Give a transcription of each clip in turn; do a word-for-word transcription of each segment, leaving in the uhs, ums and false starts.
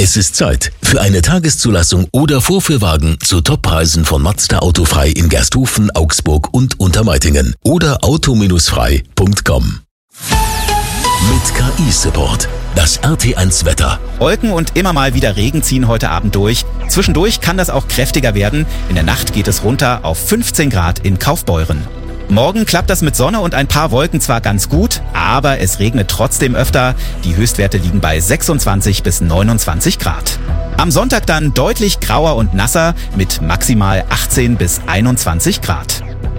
Es ist Zeit für eine Tageszulassung oder Vorführwagen zu Toppreisen von Mazda Autofrei in Gersthofen, Augsburg und Untermeitingen oder auto frei punkt com. Mit K I-Support. Das R T eins Wetter. Wolken und immer mal wieder Regen ziehen heute Abend durch. Zwischendurch kann das auch kräftiger werden. In der Nacht geht es runter auf fünfzehn Grad in Kaufbeuren. Morgen klappt das mit Sonne und ein paar Wolken zwar ganz gut, aber es regnet trotzdem öfter. Die Höchstwerte liegen bei sechsundzwanzig bis neunundzwanzig Grad. Am Sonntag dann deutlich grauer und nasser mit maximal achtzehn bis einundzwanzig Grad.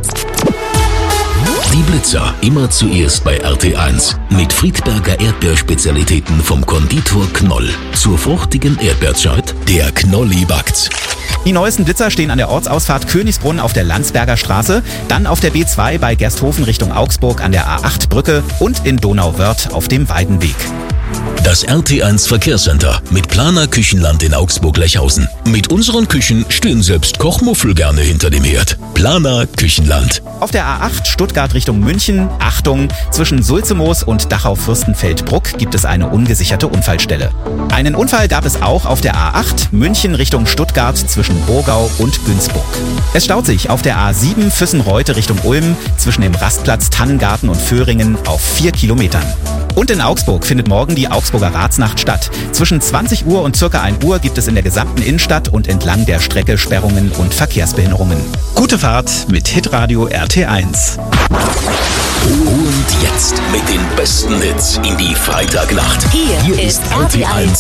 Die Blitzer immer zuerst bei R T eins mit Friedberger Erdbeerspezialitäten vom Konditor Knoll. Zur fruchtigen Erdbeerzeit, der Knolli backt. Die neuesten Blitzer stehen an der Ortsausfahrt Königsbrunn auf der Landsberger Straße, dann auf der B zwei bei Gersthofen Richtung Augsburg an der A acht Brücke und in Donauwörth auf dem Weidenweg. Das R T eins Verkehrscenter mit Planer Küchenland in Augsburg-Lechhausen. Mit unseren Küchen stehen selbst Kochmuffel gerne hinter dem Herd. Planer Küchenland. Auf der A acht Stuttgart Richtung München, Achtung, zwischen Sulzemoos und Dachau-Fürstenfeldbruck gibt es eine ungesicherte Unfallstelle. Einen Unfall gab es auch auf der A acht München Richtung Stuttgart zwischen Burgau und Günzburg. Es staut sich auf der A sieben Füssen-Reute Richtung Ulm zwischen dem Rastplatz Tannengarten und Föhringen auf vier Kilometern. Und in Augsburg findet morgen die Augsburger Ratsnacht statt. Zwischen zwanzig Uhr und circa ein Uhr gibt es in der gesamten Innenstadt und entlang der Strecke Sperrungen und Verkehrsbehinderungen. Gute Fahrt mit Hitradio R T eins. Und jetzt mit den besten Hits in die Freitagnacht. Hier, Hier ist R T eins